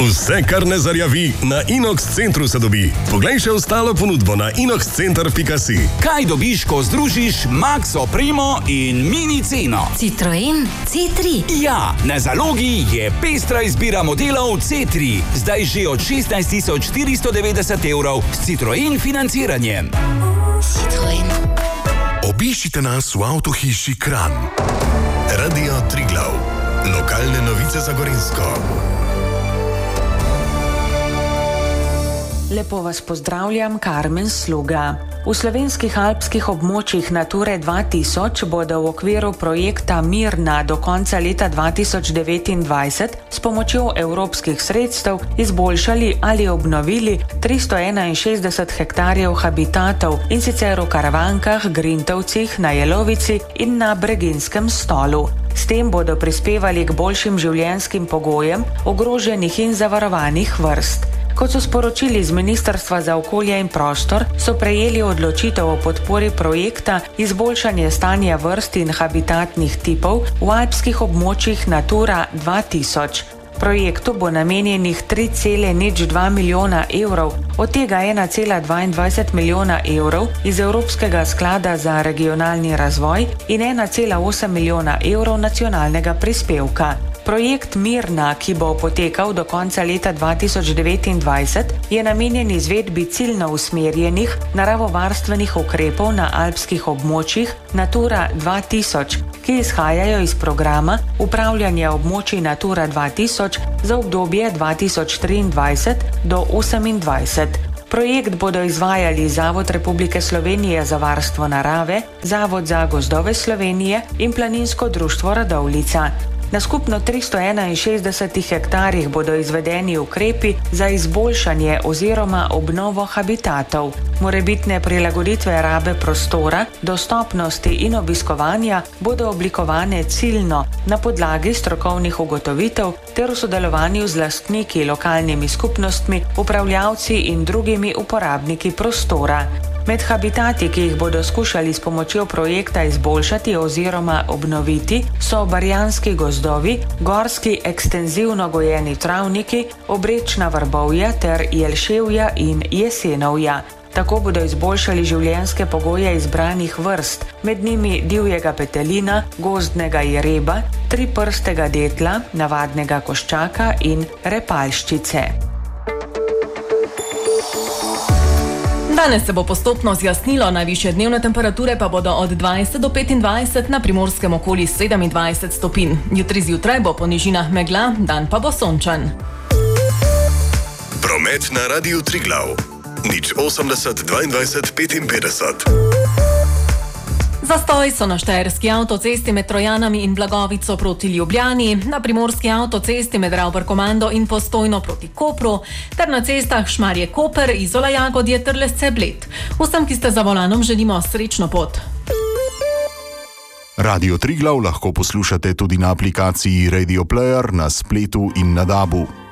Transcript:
Vse, kar ne zarjavi, na Inox Centru se dobi. Poglej še ostalo ponudbo na inoxcenter.si. Kaj dobiš, ko združiš Max Opremo in Mini ceno? Citroen C3. Ja, na zalogi je pestra izbira modelov C3. Zdaj že od 16.490 € s Citroen financiranjem. Citroen. Obiščite nas v avtohiši Kranj. Radio Triglav. Lokalne novice za Gorenjsko. Lepo vas pozdravljam, Karmen Sluga. V slovenskih alpskih območjih Nature 2000 bodo v okviru projekta Mirna do konca leta 2029 s pomočjo evropskih sredstev izboljšali ali obnovili 361 hektarjev habitatov, in sicer v Karavankah, Grintovcih, na Jelovici in na Breginjskem Stolu. S tem bodo prispevali k boljšim življenjskim pogojem ogroženih in zavarovanih vrst. Kot so sporočili z Ministrstva za okolje in prostor, so prejeli odločitev o podpori projekta izboljšanje stanja vrst in habitatnih tipov v alpskih območjih Natura 2000. Projektu bo namenjenih 3,02 milijona evrov, od tega 1,22 milijona evrov iz Evropskega sklada za regionalni razvoj in 1,8 milijona evrov nacionalnega prispevka. Projekt Mirna, ki bo potekal do konca leta 2029, je namenjen izvedbi ciljno usmerjenih naravovarstvenih ukrepov na alpskih območjih Natura 2000, ki izhajajo iz programa upravljanja območij Natura 2000 za obdobje 2023 do 2028. Projekt bodo izvajali Zavod Republike Slovenije za varstvo narave, Zavod za gozdove Slovenije in Planinsko društvo Radovljica. Na skupno 361 hektarjih bodo izvedeni ukrepi za izboljšanje oziroma obnovo habitatov. Morebitne prilagoditve rabe prostora, dostopnosti in obiskovanja bodo oblikovane ciljno na podlagi strokovnih ugotovitev ter v sodelovanju z lastniki, lokalnimi skupnostmi, upravljavci in drugimi uporabniki prostora. Med habitati, ki jih bodo skušali s pomočjo projekta izboljšati oziroma obnoviti, so barjanski gozdovi, gorski ekstenzivno gojeni travniki, obrečna vrbovja ter jelševja in jesenovja. Tako bodo izboljšali življenjske pogoje izbranih vrst, med njimi divjega petelina, gozdnega jereba, triprstega detla, navadnega koščaka in repalščice. Danes se bo postopno zjasnilo, najvišje dnevne temperature pa bodo od 20 do 25, na Primorskem okoli 27 stopinj. Jutri zjutraj bo po nižinah megla, dan pa bo sončen. Promet na Radiu Triglav. 080 22 55. Zastoj so na štajerski avtocesti med Trojanami in Blagovico proti Ljubljani, na primorski avtocesti med Ravbarkomando in Postojno proti Kopru, ter na cestah Šmarje-Koper, Izola-Jagodje ter Lesce-Bled. Vsem, ki ste za volanom, želimo srečno pot. Radio Triglav lahko poslušate tudi na aplikaciji Radio Player, na spletu in na DAB-u.